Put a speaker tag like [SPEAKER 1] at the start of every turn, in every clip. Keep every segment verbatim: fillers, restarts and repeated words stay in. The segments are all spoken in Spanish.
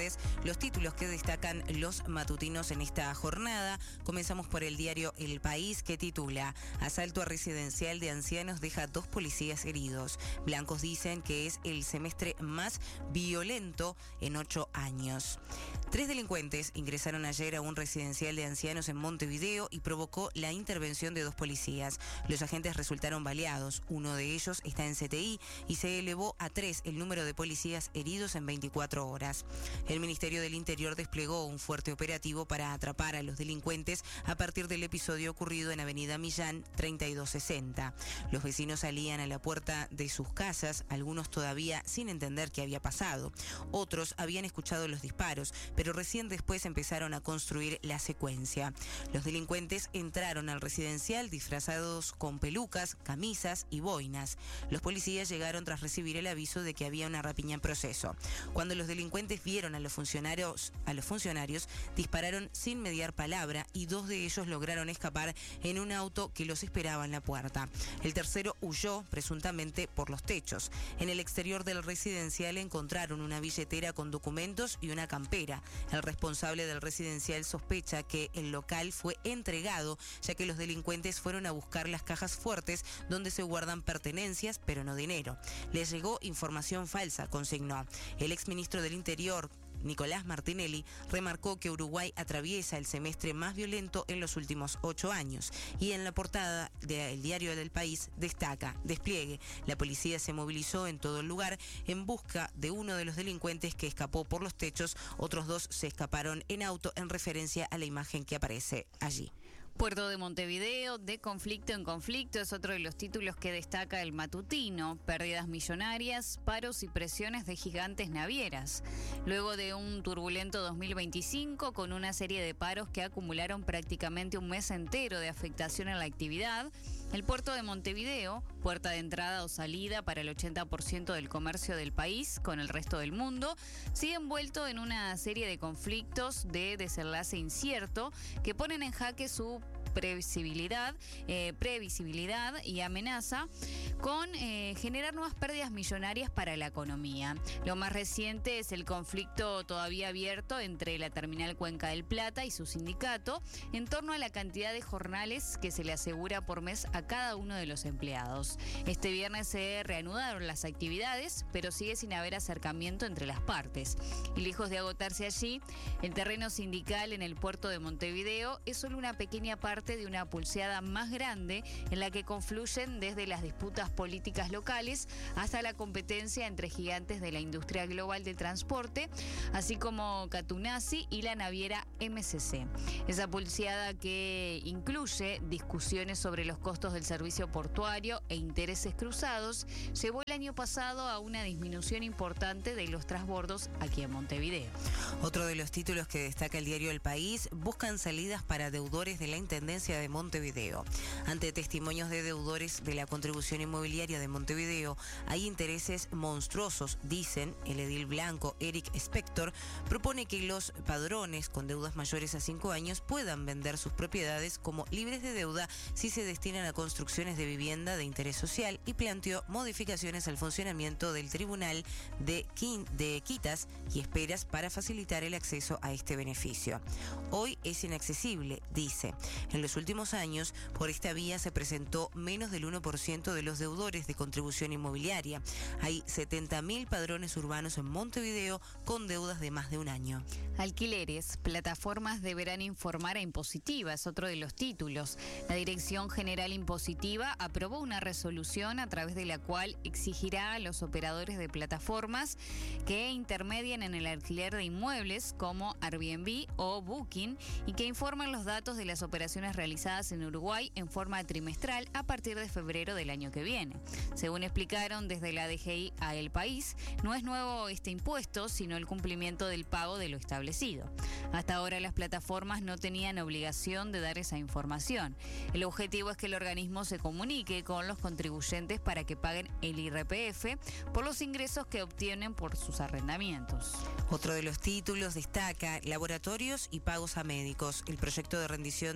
[SPEAKER 1] entonces los títulos que destacan los matutinos en esta jornada. Comenzamos por el diario El País, que titula: Asalto a residencial de ancianos deja dos policías heridos. Blancos dicen que es el semestre más violento en ocho años. Tres delincuentes ingresaron ayer a un residencial de ancianos en Montevideo y provocó la intervención de dos policías. Los agentes resultaron baleados. Uno de ellos está en C T I y se elevó a tres el número de policías heridos en veinticuatro horas. El Ministerio del Interior desplegó un fuerte operativo para atrapar a los delincuentes a partir del episodio ocurrido en Avenida Millán treinta y dos sesenta. Los vecinos salían a la puerta de sus casas, algunos todavía sin entender qué había pasado. Otros habían escuchado los disparos, pero recién después empezaron a construir la secuencia. Los delincuentes entraron al residencial disfrazados con pelucas, camisas y boinas. Los policías llegaron tras recibir el aviso de que había una rapiña en proceso. Cuando los delincuentes vieron a los funcionarios, a los funcionarios, dispararon sin mediar palabra y dos de ellos lograron escapar en un auto que los esperaba en la puerta. El tercero huyó, presuntamente por los techos. En el exterior del residencial encontraron una billetera con documentos y una campera. El responsable del residencial sospecha que el local fue entregado, ya que los delincuentes fueron a buscar las cajas fuertes donde se guardan pertenencias, pero no dinero. Les llegó información falsa, consignó. El exministro del Interior, Nicolás Martinelli, remarcó que Uruguay atraviesa el semestre más violento en los últimos ocho años. Y en la portada del diario del País destaca: despliegue. La policía se movilizó en todo el lugar en busca de uno de los delincuentes que escapó por los techos. Otros dos se escaparon en auto, en referencia a la imagen que aparece allí.
[SPEAKER 2] Puerto de Montevideo, de conflicto en conflicto, es otro de los títulos que destaca el matutino. Pérdidas millonarias, paros y presiones de gigantes navieras. Luego de un turbulento dos mil veinticinco, con una serie de paros que acumularon prácticamente un mes entero de afectación en la actividad, el puerto de Montevideo, puerta de entrada o salida para el ochenta por ciento del comercio del país con el resto del mundo, sigue envuelto en una serie de conflictos de desenlace incierto que ponen en jaque su previsibilidad, eh, previsibilidad y amenaza con eh, generar nuevas pérdidas millonarias para la economía. Lo más reciente es el conflicto todavía abierto entre la terminal Cuenca del Plata y su sindicato en torno a la cantidad de jornales que se le asegura por mes a cada uno de los empleados. Este viernes se reanudaron las actividades, pero sigue sin haber acercamiento entre las partes. Y lejos de agotarse allí, el terreno sindical en el puerto de Montevideo es solo una pequeña parte de una pulseada más grande en la que confluyen desde las disputas políticas locales hasta la competencia entre gigantes de la industria global del transporte, así como Catunasi y la naviera M C C. Esa pulseada, que incluye discusiones sobre los costos del servicio portuario e intereses cruzados, llevó el año pasado a una disminución importante de los transbordos aquí en Montevideo.
[SPEAKER 1] Otro de los títulos que destaca el diario El País: buscan salidas para deudores de la Intendencia de Montevideo. Ante testimonios de deudores de la contribución inmobiliaria de Montevideo, hay intereses monstruosos, dicen. El edil blanco Eric Spector propone que los padrones con deudas mayores a cinco años puedan vender sus propiedades como libres de deuda si se destinan a construcciones de vivienda de interés social, y planteó modificaciones al funcionamiento del Tribunal de, Quin- de Quitas y Esperas para facilitar el acceso a este beneficio. Hoy es inaccesible, dice. En los últimos años, por esta vía se presentó menos del uno por ciento de los deudores de contribución inmobiliaria. Hay setenta mil padrones urbanos en Montevideo con deudas de más de un año.
[SPEAKER 2] Alquileres, plataformas deberán informar a Impositiva, es otro de los títulos. La Dirección General Impositiva aprobó una resolución a través de la cual exigirá a los operadores de plataformas que intermedien en el alquiler de inmuebles como Airbnb o Booking y que informen los datos de las operaciones realizadas en Uruguay en forma trimestral a partir de febrero del año que viene. Según explicaron desde la D G I a El País, no es nuevo este impuesto, sino el cumplimiento del pago de lo establecido. Hasta ahora las plataformas no tenían obligación de dar esa información. El objetivo es que el organismo se comunique con los contribuyentes para que paguen el I R P F por los ingresos que obtienen por sus arrendamientos.
[SPEAKER 1] Otro de los títulos destaca laboratorios y pagos a médicos. El proyecto de rendición de cuentas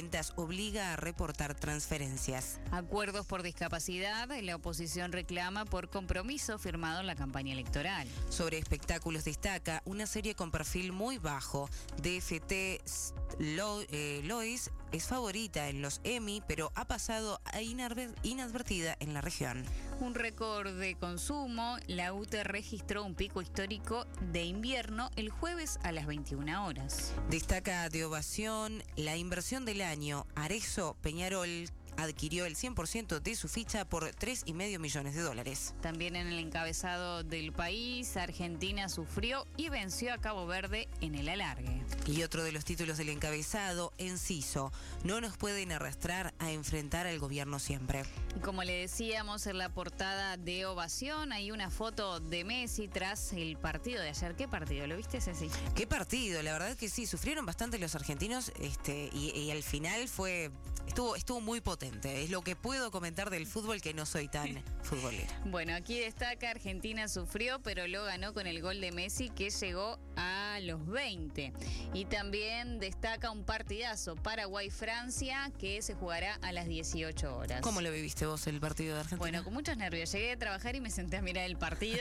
[SPEAKER 1] cuentas obliga a reportar transferencias.
[SPEAKER 2] Acuerdos por discapacidad, la oposición reclama por compromiso firmado en la campaña electoral.
[SPEAKER 1] Sobre espectáculos destaca una serie con perfil muy bajo. D F T Lo, eh, Lois es favorita en los Emmy, pero ha pasado a inadver- inadvertida en la región.
[SPEAKER 2] Un récord de consumo, la U T E registró un pico histórico de invierno el jueves a las veintiuna horas.
[SPEAKER 1] Destaca de ovación la inversión del año. Arezzo Peñarol adquirió el cien por ciento de su ficha por tres y medio millones de dólares.
[SPEAKER 2] También en el encabezado del país, Argentina sufrió y venció a Cabo Verde en el alargue.
[SPEAKER 1] Y otro de los títulos del encabezado, Enciso, no nos pueden arrastrar a enfrentar al gobierno siempre.
[SPEAKER 2] Y como le decíamos en la portada de Ovación, hay una foto de Messi tras el partido de ayer. ¿Qué partido? ¿Lo viste, Ceci?
[SPEAKER 1] ¿Qué partido? La verdad que sí, sufrieron bastante los argentinos este, y, y al final fue estuvo, estuvo muy potente. Es lo que puedo comentar del fútbol, que no soy tan futbolera.
[SPEAKER 2] Bueno, aquí destaca Argentina sufrió, pero lo ganó con el gol de Messi, que llegó a los veinte. Y también destaca un partidazo, Paraguay-Francia, que se jugará a las dieciocho horas.
[SPEAKER 1] ¿Cómo lo viviste vos el partido de Argentina?
[SPEAKER 2] Bueno, con muchos nervios. Llegué a trabajar y me senté a mirar el partido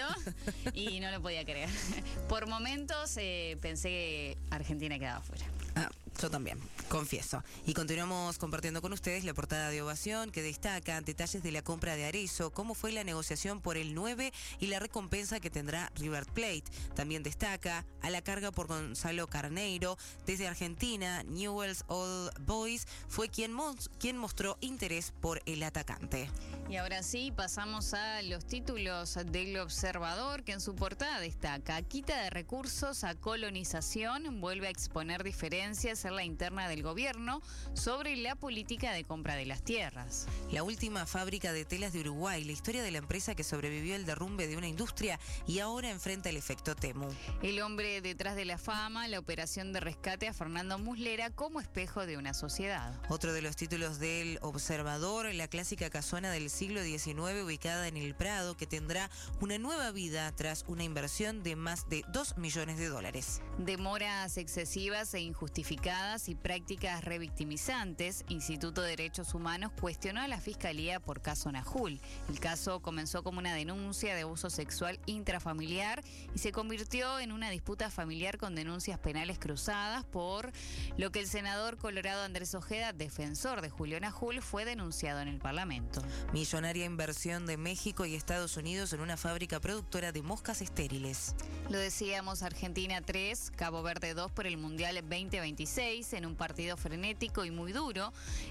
[SPEAKER 2] y no lo podía creer. Por momentos eh, pensé que Argentina quedaba fuera.
[SPEAKER 1] Ah, yo también, confieso. Y continuamos compartiendo con ustedes la portada de Ovación, que destaca detalles de la compra de Arezzo, cómo fue la negociación por el nueve y la recompensa que tendrá River Plate. También destaca a la carga por Gonzalo Carneiro. Desde Argentina, Newell's Old Boys fue quien, mos- quien mostró interés por el atacante.
[SPEAKER 2] Y ahora sí, pasamos a los títulos del Observador, que en su portada destaca: quita de recursos a colonización, vuelve a exponer diferencias en la interna del gobierno sobre la política de compra de las tierras.
[SPEAKER 1] La última fábrica de telas de Uruguay, la historia de la empresa que sobrevivió al derrumbe de una industria y ahora enfrenta el efecto Temu.
[SPEAKER 2] El hombre detrás de la fama, la operación de rescate a Fernando Muslera como espejo de una sociedad.
[SPEAKER 1] Otro de los títulos del Observador, la clásica casona del siglo diecinueve ubicada en el Prado, que tendrá una nueva vida tras una inversión de más de dos millones de dólares.
[SPEAKER 2] Demoras excesivas e injustificadas y prácticas revictimizantes. Instituto de Derechos Humanos cuestionó a la Fiscalía por caso Najul. El caso comenzó como una denuncia de abuso sexual intrafamiliar y se convirtió en una disputa familiar con denuncias penales cruzadas, por lo que el senador colorado Andrés Ojeda, defensor de Julio Najul, fue denunciado en el Parlamento.
[SPEAKER 1] Millonaria inversión de México y Estados Unidos en una fábrica productora de moscas estériles.
[SPEAKER 2] Lo decíamos, Argentina tres, Cabo Verde dos por el Mundial veinte veintiséis, en un partido frenético y muy duro.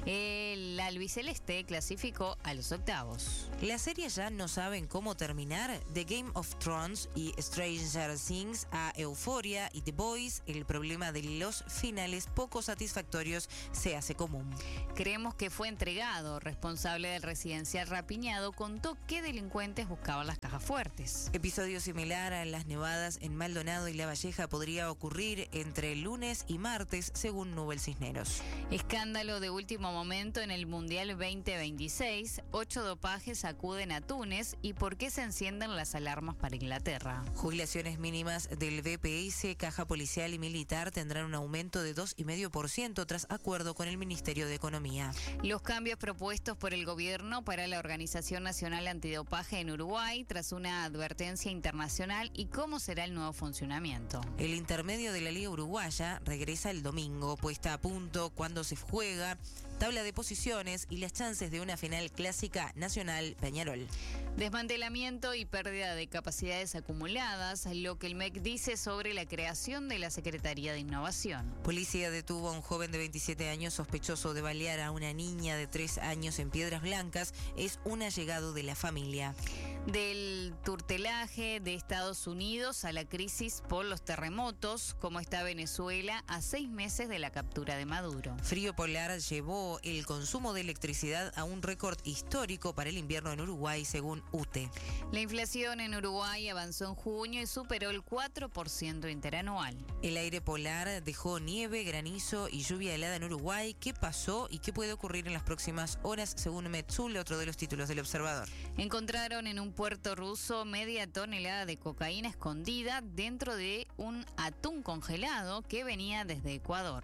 [SPEAKER 2] El albiceleste clasificó a los octavos.
[SPEAKER 1] Las series ya no saben cómo terminar. The Game of Thrones y Stranger Things a Euphoria y The Boys, el problema de los finales poco satisfactorios se hace común.
[SPEAKER 2] Creemos que fue entregado. Responsable del residencial rapiñado contó que delincuentes buscaban las cajas fuertes.
[SPEAKER 1] Episodio similar a las nevadas en Maldonado y La Valleja podría ocurrir entre el lunes y martes, según Nubel Cisneros.
[SPEAKER 2] Escándalo de último momento en el Mundial veinte veintiséis. Ocho dopajes acuden a Túnez y por qué se encienden las alarmas para Inglaterra.
[SPEAKER 1] Jubilaciones mínimas del B P S, Caja Policial y Militar tendrán un aumento de dos coma cinco por ciento tras acuerdo con el Ministerio de Economía.
[SPEAKER 2] Los cambios propuestos por el gobierno para la Organización Nacional Antidopaje en Uruguay tras una advertencia internacional y cómo será el nuevo funcionamiento.
[SPEAKER 1] El intermedio de la Liga Uruguaya regresa el domingo, puesta a punto cuando se juega, tabla de posiciones y las chances de una final clásica Nacional Peñarol.
[SPEAKER 2] Desmantelamiento y pérdida de capacidades acumuladas, lo que el M E C dice sobre la creación de la Secretaría de Innovación.
[SPEAKER 1] Policía detuvo a un joven de veintisiete años sospechoso de balear a una niña de tres años en Piedras Blancas. Es un allegado de la familia.
[SPEAKER 2] Del turtelaje de Estados Unidos a la crisis por los terremotos, como está Venezuela a seis meses de la captura de Maduro.
[SPEAKER 1] Frío polar llevó el consumo de electricidad a un récord histórico para el invierno en Uruguay, según U T E.
[SPEAKER 2] La inflación en Uruguay avanzó en junio y superó el cuatro por ciento interanual.
[SPEAKER 1] El aire polar dejó nieve, granizo y lluvia helada en Uruguay. ¿Qué pasó y qué puede ocurrir en las próximas horas, según Metzul, otro de los títulos del Observador?
[SPEAKER 2] Encontraron en un puerto ruso media tonelada de cocaína escondida dentro de un atún congelado que venía desde Ecuador.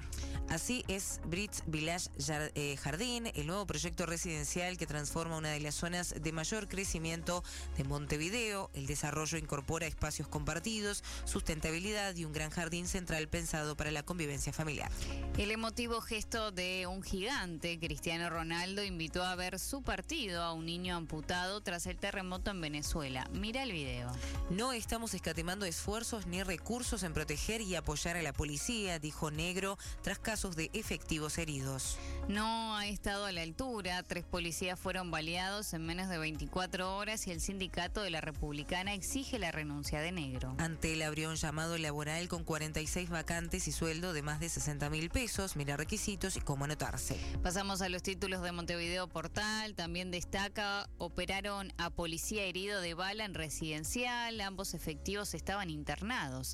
[SPEAKER 1] Así es Brits Village Jardín, el nuevo proyecto residencial que transforma una de las zonas de mayor crecimiento de Montevideo. El desarrollo incorpora espacios compartidos, sustentabilidad y un gran jardín central pensado para la convivencia familiar.
[SPEAKER 2] El emotivo gesto de un gigante, Cristiano Ronaldo, invitó a ver su partido a un niño amputado tras el terremoto en Venezuela. Mira el video.
[SPEAKER 1] No estamos escatimando esfuerzos ni recursos en proteger y apoyar a la policía, dijo Negro, tras casos de efectivos heridos.
[SPEAKER 2] No ha estado a la altura. Tres policías fueron baleados en menos de veinticuatro horas y el sindicato de la Republicana exige la renuncia de Negro.
[SPEAKER 1] Antel abrió un llamado laboral con cuarenta y seis vacantes y sueldo de más de sesenta mil pesos. Mira requisitos y cómo anotarse.
[SPEAKER 2] Pasamos a los títulos de Montevideo Portal. También destaca, operaron a policía herido de bala en residencial. Ambos efectivos estaban internados.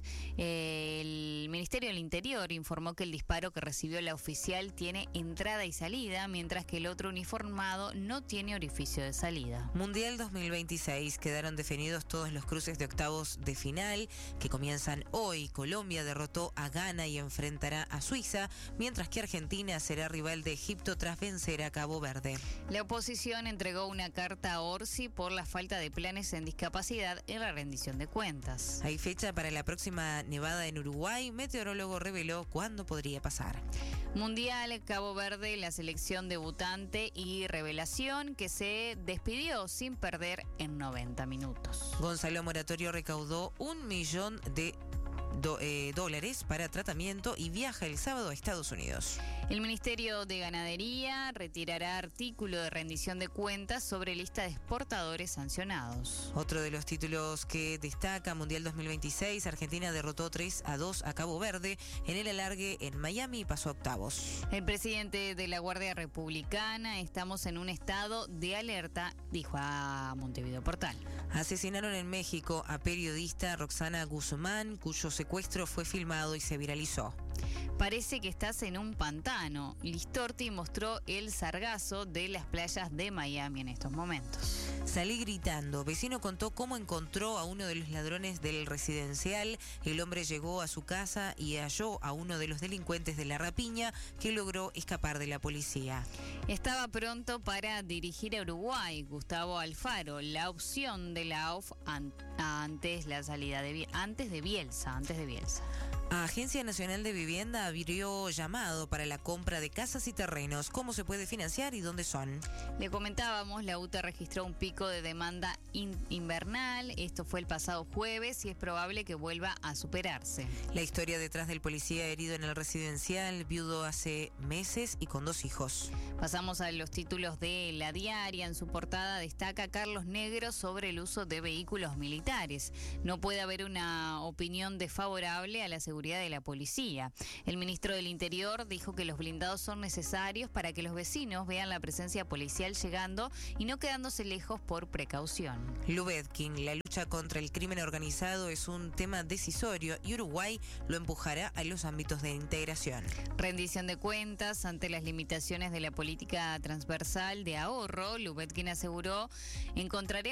[SPEAKER 2] El Ministerio del Interior informó que el disparo que recibió la oficial tiene entrada y salida, mientras que el otro uniformado no tiene orificio de salida.
[SPEAKER 1] Mundial dos mil veintiséis. Quedaron definidos todos los cruces de octavos de final que comienzan hoy. Colombia derrotó a Ghana y enfrentará a Suiza, mientras que Argentina será rival de Egipto tras vencer a Cabo Verde.
[SPEAKER 2] La oposición entregó una carta a Orsi por la falta de planes en discapacidad y la rendición de cuentas.
[SPEAKER 1] Hay fecha para la próxima nevada en Uruguay. Meteorólogo reveló cuándo podría pasar.
[SPEAKER 2] Mundial, Cabo Verde, la selección debutante y revelación que se despidió sin perder en noventa minutos.
[SPEAKER 1] Gonzalo Moratorio recaudó un millón de Do, eh, dólares para tratamiento y viaja el sábado a Estados Unidos.
[SPEAKER 2] El Ministerio de Ganadería retirará artículo de rendición de cuentas sobre lista de exportadores sancionados.
[SPEAKER 1] Otro de los títulos que destaca Mundial dos mil veintiséis, Argentina derrotó tres a dos a Cabo Verde en el alargue en Miami y pasó a octavos.
[SPEAKER 2] El presidente de la Guardia Republicana, estamos en un estado de alerta, dijo a Montevideo Portal.
[SPEAKER 1] Asesinaron en México a periodista Roxana Guzmán, cuyo secuestro fue filmado y se viralizó.
[SPEAKER 2] Parece que estás en un pantano. Listorti mostró el sargazo de las playas de Miami en estos momentos.
[SPEAKER 1] Salí gritando. Vecino contó cómo encontró a uno de los ladrones del residencial. El hombre llegó a su casa y halló a uno de los delincuentes de la rapiña que logró escapar de la policía.
[SPEAKER 2] Estaba pronto para dirigir a Uruguay. Gustavo Alfaro, la opción de la A U F an- antes la salida de antes de Bielsa, antes de Bielsa.
[SPEAKER 1] Agencia Nacional de Vivienda abrió llamado para la compra de casas y terrenos. ¿Cómo se puede financiar y dónde son?
[SPEAKER 2] Le comentábamos, la U T E registró un pico de demanda in- invernal. Esto fue el pasado jueves y es probable que vuelva a superarse.
[SPEAKER 1] La historia detrás del policía herido en el residencial, viudo hace meses y con dos hijos.
[SPEAKER 2] Pasamos a los títulos de La Diaria. En su portada destaca Carlos Negro sobre el uso de vehículos militares. No puede haber una opinión desfavorable a la seguridad de la policía. El ministro del Interior dijo que los blindados son necesarios para que los vecinos vean la presencia policial llegando y no quedándose lejos por precaución.
[SPEAKER 1] Lubetkin, la lucha contra el crimen organizado es un tema decisorio y Uruguay lo empujará a los ámbitos de integración.
[SPEAKER 2] Rendición de cuentas ante las limitaciones de la política transversal de ahorro. Lubetkin aseguró, encontraremos